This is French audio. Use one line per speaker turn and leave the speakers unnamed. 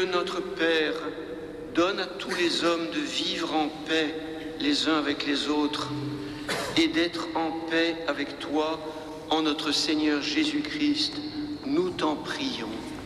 notre Père, donne à tous les hommes de vivre en paix les uns avec les autres et d'être en paix avec toi, en notre Seigneur Jésus-Christ, nous t'en prions.